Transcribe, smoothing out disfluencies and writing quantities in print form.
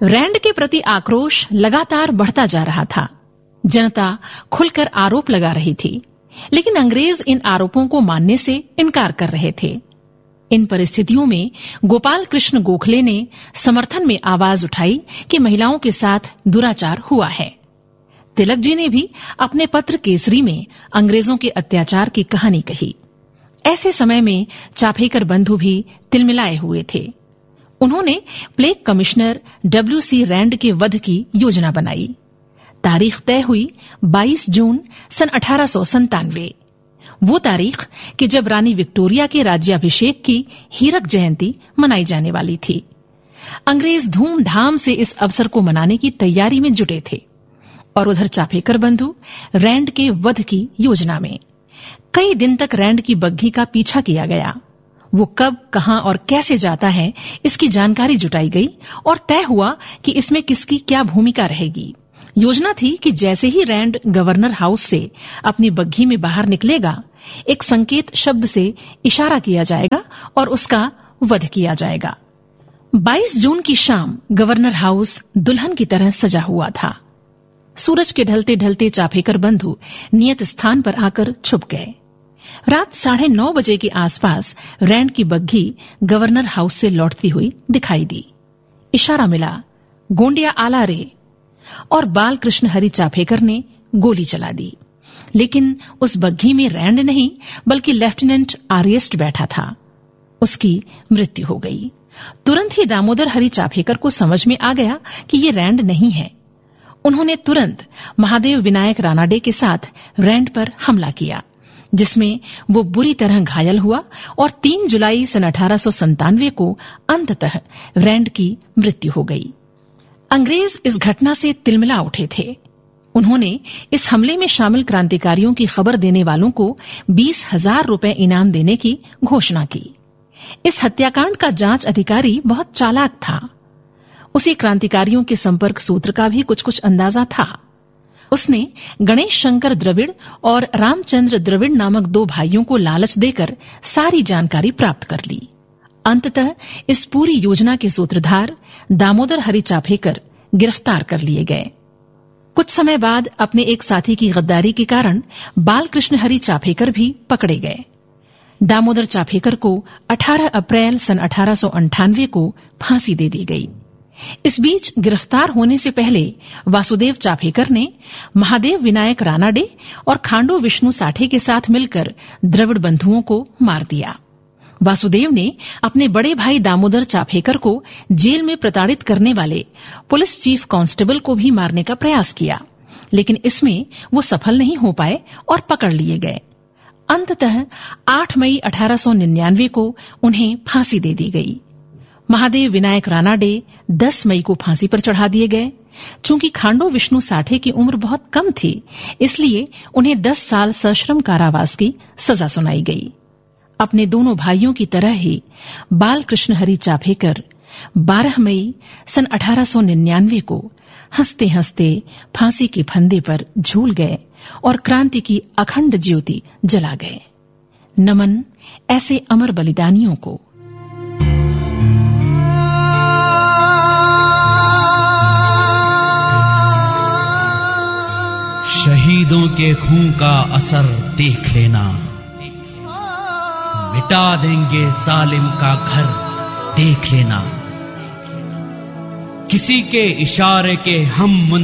Rand के प्रति आक्रोश लगातार बढ़ता जा रहा था। जनता खुलकर आरोप लगा रही थी, लेकिन अंग्रेज इन आरोपों को मानने से इनकार कर रहे थे। इन परिस्थितियों में गोपाल कृष्ण गोखले ने समर्थन में आवाज उठाई कि महिलाओं के साथ दुराचार हुआ है। तिलक जी ने भी अपने पत्र केसरी में अंग्रेजों के अत्याचार की कहानी कही। ऐसे समय में चाफेकर बंधु भी तिलमिलाए हुए थे। उन्होंने प्लेग कमिश्नर W.C. रैंड के वध की योजना बनाई। तारीख तय हुई 22 जून सन 1897। वो तारीख कि जब रानी विक्टोरिया के राज्याभिषेक की हीरक जयंती मनाई जाने वाली थी। अंग्रेज धूमधाम से इस अवसर को मनाने की तैयारी में जुटे थे और उधर चाफेकर बंधु रैंड के वध की योजना में। कई दिन तक रैंड की बग्घी का पीछा किया गया। वो कब, कहां और कैसे जाता है, इसकी जानकारी जुटाई गई और तय हुआ कि इसमें किसकी क्या भूमिका रहेगी। योजना थी कि जैसे ही रैंड गवर्नर हाउस से अपनी बग्घी में बाहर निकलेगा, एक संकेत शब्द से इशारा किया जाएगा और उसका वध किया जाएगा। 22 जून की शाम गवर्नर हाउस दुल्हन की तरह सजा हुआ था। सूरज के ढलते ढलते चाफेकर बंधु नियत स्थान पर आकर छुप गए। रात 9:30 बजे के आसपास रैंड की बग्घी गवर्नर हाउस से लौटती हुई दिखाई दी। इशारा मिला, गोंडिया आला रे, और बाल कृष्ण हरि चाफेकर ने गोली चला दी। लेकिन उस बग्घी में रैंड नहीं बल्कि लेफ्टिनेंट आर्यस्ट बैठा था। उसकी मृत्यु हो गई। तुरंत ही दामोदर हरि चाफेकर को समझ में आ गया कि ये रैंड नहीं है। उन्होंने तुरंत महादेव विनायक रानाडे के साथ रैंड पर हमला किया, जिसमें वो बुरी तरह घायल हुआ और 3 जुलाई सन 1897 को अंततः रैंड की मृत्यु हो गई। अंग्रेज इस घटना से तिलमिला उठे थे। उन्होंने इस हमले में शामिल क्रांतिकारियों की खबर देने वालों को 20,000 रुपए इनाम देने की घोषणा की। इस हत्याकांड का जांच अधिकारी बहुत चालाक था। उसे क्रांतिकारियों के संपर्क सूत्र का भी कुछ कुछ अंदाजा था। उसने गणेश शंकर द्रविड़ और रामचंद्र द्रविड़ नामक 2 भाइयों को लालच देकर सारी जानकारी प्राप्त कर ली। अंततः इस पूरी योजना के सूत्रधार दामोदर हरि चाफेकर गिरफ्तार कर लिए गए। कुछ समय बाद अपने एक साथी की गद्दारी के कारण बालकृष्ण हरि चाफेकर भी पकड़े गए। दामोदर चाफेकर को 18 अप्रैल सन 1898 को फांसी दे दी गई। इस बीच गिरफ्तार होने से पहले वासुदेव चाफेकर ने महादेव विनायक रानाडे और खांडो विष्णु साठे के साथ मिलकर द्रविड़ बंधुओं को मार दिया। वासुदेव ने अपने बड़े भाई दामोदर चाफेकर को जेल में प्रताड़ित करने वाले पुलिस चीफ कांस्टेबल को भी मारने का प्रयास किया, लेकिन इसमें वो सफल नहीं हो पाए और पकड़ लिए गए। अंततः 8 मई 1899 को उन्हें फांसी दे दी गई। महादेव विनायक रानाडे 10 मई को फांसी पर चढ़ा दिए गए। चूंकि खांडो विष्णु साठे की उम्र बहुत कम थी, इसलिए उन्हें 10 साल सश्रम कारावास की सजा सुनाई गई। अपने दोनों भाइयों की तरह ही बालकृष्ण हरि चाफेकर 12 मई सन 1899 को हंसते हंसते फांसी के फंदे पर झूल गए और क्रांति की अखंड ज्योति जला गए। नमन ऐसे अमर बलिदानियों को। शहीदों के खून का असर देख लेना, मिटा देंगे जालिम का घर देख लेना। किसी के इशारे के हम